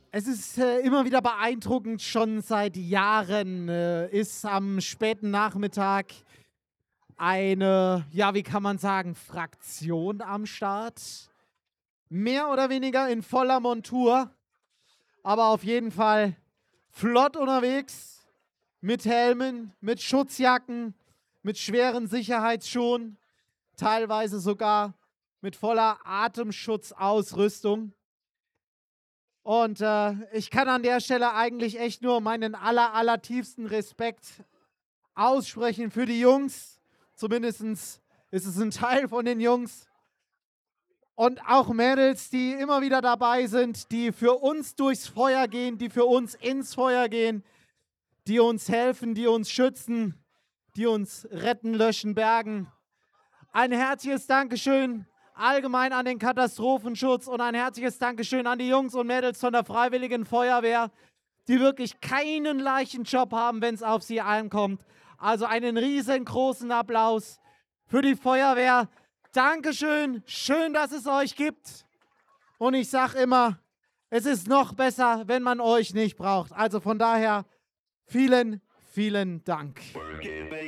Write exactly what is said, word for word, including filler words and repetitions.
Es ist äh, immer wieder beeindruckend, schon seit Jahren äh, ist am späten Nachmittag eine, ja, wie kann man sagen, Fraktion am Start. Mehr oder weniger in voller Montur, aber auf jeden Fall flott unterwegs, mit Helmen, mit Schutzjacken, mit schweren Sicherheitsschuhen, teilweise sogar mit voller Atemschutzausrüstung. Und äh, ich kann an der Stelle eigentlich echt nur meinen aller, aller tiefsten Respekt aussprechen für die Jungs. Zumindest ist es ein Teil von den Jungs. Und auch Mädels, die immer wieder dabei sind, die für uns durchs Feuer gehen, die für uns ins Feuer gehen, die uns helfen, die uns schützen, die uns retten, löschen, bergen. Ein herzliches Dankeschön allgemein an den Katastrophenschutz und ein herzliches Dankeschön an die Jungs und Mädels von der Freiwilligen Feuerwehr, die wirklich keinen leichten Job haben, wenn es auf sie ankommt. Also einen riesengroßen Applaus für die Feuerwehr. Dankeschön, schön, dass es euch gibt. Und ich sage immer, es ist noch besser, wenn man euch nicht braucht. Also von daher vielen, vielen Dank.